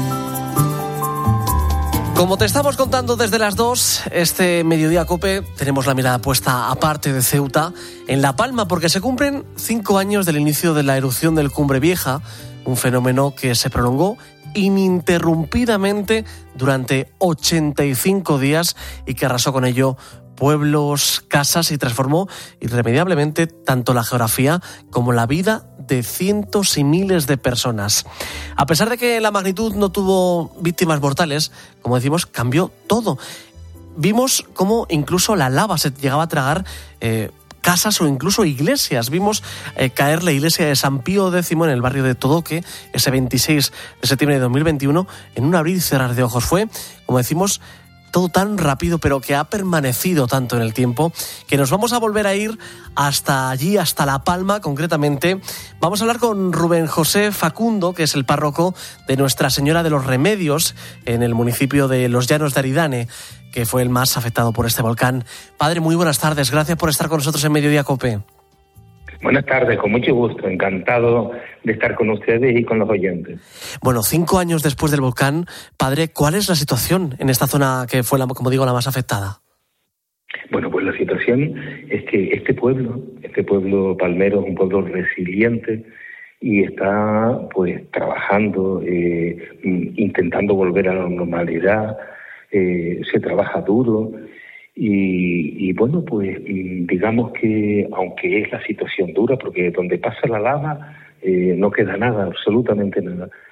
Como te estamos contando desde las dos, este Mediodía COPE tenemos la mirada puesta aparte de Ceuta, en La Palma, porque se cumplen cinco años del inicio de la erupción del Cumbre Vieja, un fenómeno que se prolongó ininterrumpidamente durante ochenta y cinco días y que arrasó con ello pueblos, casas y transformó irremediablemente tanto la geografía como la vida de cientos y miles de personas. A pesar de que la magnitud no tuvo víctimas mortales, como decimos, cambió todo. Vimos cómo incluso la lava se llegaba a tragar eh, casas o incluso iglesias. Vimos eh, caer la iglesia de San Pío X en el barrio de Todoque, ese veintiséis de septiembre de dos mil veintiuno, en un abrir y cerrar de ojos. Fue, como decimos, todo tan rápido, pero que ha permanecido tanto en el tiempo, que nos vamos a volver a ir hasta allí, hasta La Palma, concretamente. Vamos a hablar con Rubén José Facundo, que es el párroco de Nuestra Señora de los Remedios, en el municipio de Los Llanos de Aridane, que fue el más afectado por este volcán. Padre, muy buenas tardes. Gracias por estar con nosotros en Mediodía COPE. Buenas tardes, con mucho gusto, encantado de estar con ustedes y con los oyentes. Bueno, cinco años después del volcán, padre, ¿cuál es la situación en esta zona que fue, la, como digo, la más afectada? Bueno, pues la situación es que este pueblo, este pueblo palmero es un pueblo resiliente y está pues trabajando, eh, intentando volver a la normalidad, eh, se trabaja duro. Y, y bueno, pues digamos que aunque es la situación dura, porque donde pasa la lava eh, no queda nada, absolutamente nada,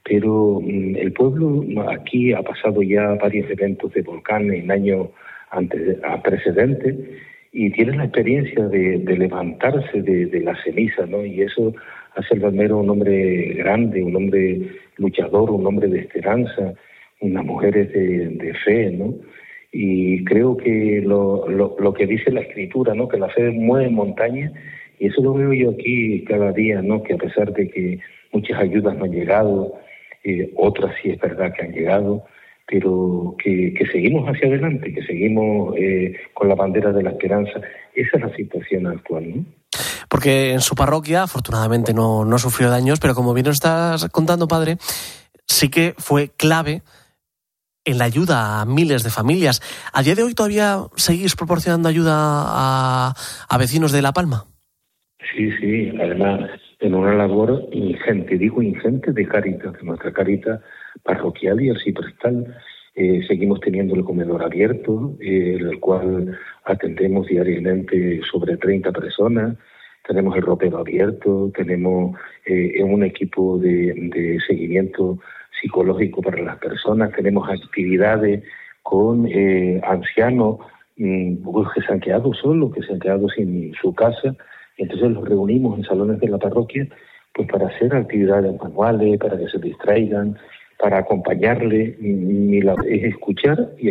pero mm, el pueblo aquí ha pasado ya varios eventos de volcán en años ante, precedentes y tiene la experiencia de, de levantarse de, de la ceniza, ¿no? Y eso hace al balmero un hombre grande, un hombre luchador, un hombre de esperanza, unas mujeres de, de fe, ¿no? Y creo que lo, lo, lo que dice la Escritura, ¿no? Que la fe mueve montañas, y eso lo veo yo aquí cada día, ¿no? Que a pesar de que muchas ayudas no han llegado, eh, otras sí es verdad que han llegado, pero que, que seguimos hacia adelante, que seguimos eh, con la bandera de la esperanza. Esa es la situación actual, ¿no? Porque en su parroquia, afortunadamente, no, no sufrió daños, pero como bien nos estás contando, padre, sí que fue clave en la ayuda a miles de familias. ¿A día de hoy todavía seguís proporcionando ayuda a, a vecinos de La Palma? Sí, sí, además en una labor ingente, digo ingente, de Cáritas, de nuestra Cáritas parroquial y arciprestal. Eh, seguimos teniendo el comedor abierto, eh, el cual atendemos diariamente sobre treinta personas. Tenemos el ropero abierto, tenemos eh, un equipo de, de seguimiento psicológico para las personas, tenemos actividades con eh, ancianos mmm, que se han quedado solos, que se han quedado sin su casa. Entonces los reunimos en salones de la parroquia pues para hacer actividades manuales, para que se distraigan, para acompañarle. Y, y la, es escuchar y